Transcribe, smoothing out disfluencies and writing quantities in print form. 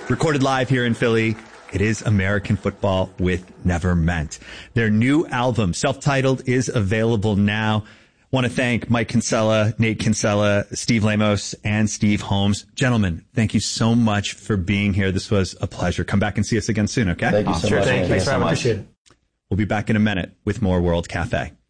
Recorded live here in Philly. It is American Football with Never Meant. Their new album, self-titled, is available now. Want to thank Mike Kinsella, Nate Kinsella, Steve Lamos, and Steve Holmes. Gentlemen, thank you so much for being here. This was a pleasure. Come back and see us again soon, okay? Thank you so much. Thanks very much. Appreciate it. We'll be back in a minute with more World Cafe.